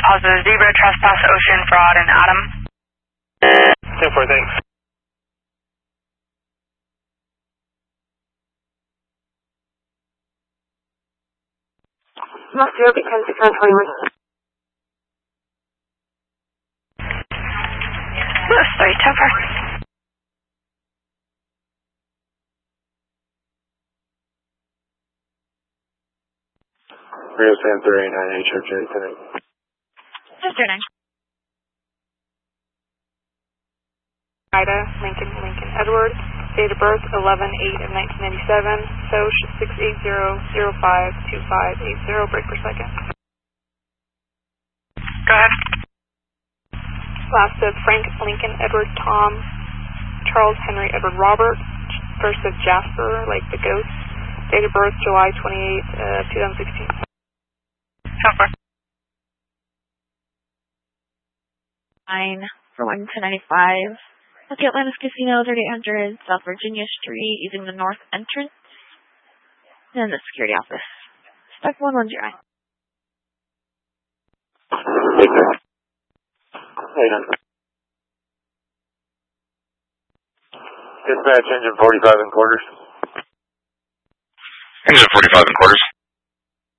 positive zebra, trespass, ocean, fraud, and Adam. 10-4, thanks. Must 0 become 621. Lewis 3, 10-4. Rio San 389 HOJ tonight. Just 9. Ida, Lincoln, Edward, date of birth 11/8 of 1997, SOCH 680052580, break per second. Go ahead. Last of Frank, Lincoln, Edward, Tom, Charles, Henry, Edward, Robert. First of Jasper, like the ghost, date of birth July 28, 2016. 10-4. 9 for 195. At the Atlantis Casino, 3800 South Virginia Street, using the north entrance. And the security office. Spec 110. Dispatch engine 45 and quarters. Engine 45 and quarters.